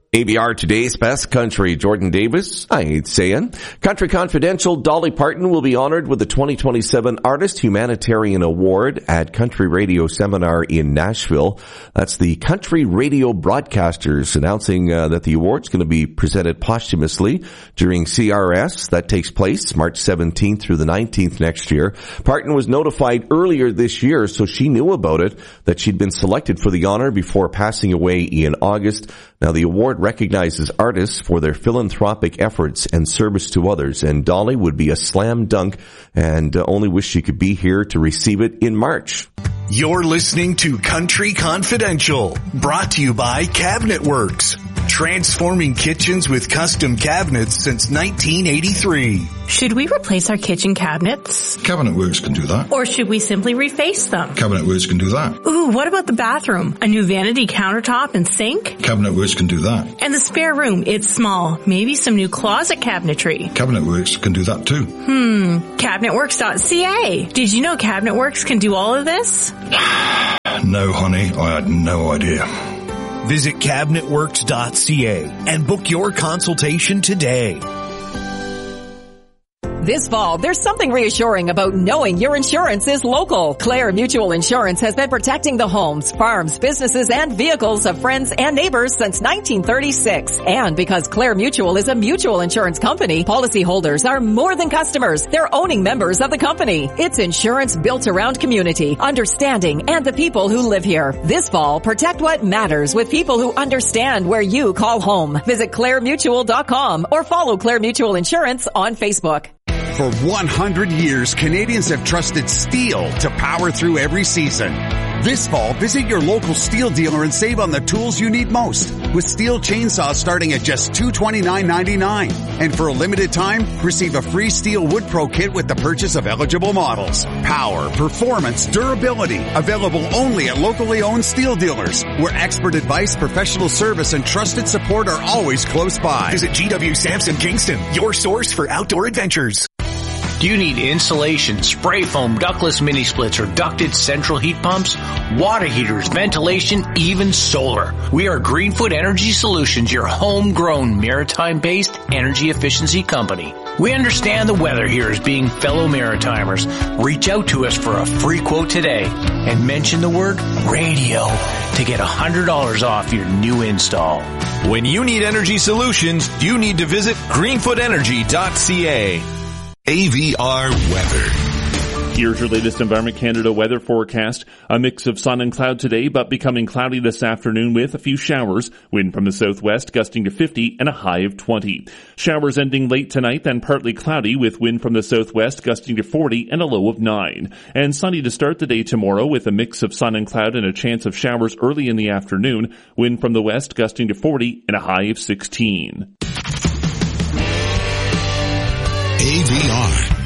AVR Today's Best Country, Jordan Davis, I ain't saying. Country Confidential, Dolly Parton will be honored with the 2027 Artist Humanitarian Award at Country Radio Seminar in Nashville. That's the Country Radio Broadcasters announcing that the award's going to be presented posthumously during CRS. That takes place March 17th through the 19th next year. Parton was notified earlier this year, so she knew about it, that she'd been selected for the honor before passing away in August. Now, the award recognizes artists for their philanthropic efforts and service to others, and Dolly would be a slam dunk, and only wish she could be here to receive it in March. You're listening to Country Confidential, brought to you by Cabinet Works, transforming kitchens with custom cabinets since 1983. Should we replace our kitchen cabinets? Cabinet Works can do that. Or should we simply reface them? Cabinet Works can do that. Ooh, what about the bathroom? A new vanity countertop and sink? Cabinet Works can do that. And the spare room, it's small. Maybe some new closet cabinetry. Cabinet Works can do that too. Cabinetworks.ca. Did you know Cabinet Works can do all of this? No, honey, I had no idea. Visit cabinetworks.ca and book your consultation today. This fall, there's something reassuring about knowing your insurance is local. Clare Mutual Insurance has been protecting the homes, farms, businesses, and vehicles of friends and neighbors since 1936. And because Clare Mutual is a mutual insurance company, policyholders are more than customers. They're owning members of the company. It's insurance built around community, understanding, and the people who live here. This fall, protect what matters with people who understand where you call home. Visit ClareMutual.com or follow Clare Mutual Insurance on Facebook. For 100 years, Canadians have trusted steel to power through every season. This fall, visit your local steel dealer and save on the tools you need most, with steel chainsaws starting at just $229.99. And for a limited time, receive a free Steel Wood Pro kit with the purchase of eligible models. Power, performance, durability, available only at locally owned steel dealers, where expert advice, professional service, and trusted support are always close by. Visit GW Sampson Kingston, your source for outdoor adventures. Do you need insulation, spray foam, ductless mini splits, or ducted central heat pumps, water heaters, ventilation, even solar? We are Greenfoot Energy Solutions, your homegrown maritime-based energy efficiency company. We understand the weather here as being fellow Maritimers. Reach out to us for a free quote today and mention the word radio to get $100 off your new install. When you need energy solutions, you need to visit greenfootenergy.ca. AVR weather. Here's your latest Environment Canada weather forecast. A mix of sun and cloud today, but becoming cloudy this afternoon with a few showers. Wind from the southwest gusting to 50 and a high of 20. Showers ending late tonight, then partly cloudy with wind from the southwest gusting to 40 and a low of 9. And sunny to start the day tomorrow with a mix of sun and cloud and a chance of showers early in the afternoon. Wind from the west gusting to 40 and a high of 16. AVR.